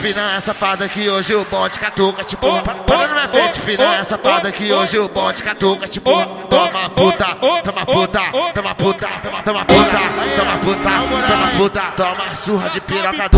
piranha safada que hoje o bonde catuca, tipo, para na minha frente, piranha safada que hoje o bonde catuca, tipo, toma puta, toma puta, toma puta, toma puta, toma puta, toma puta, toma surra de piroca do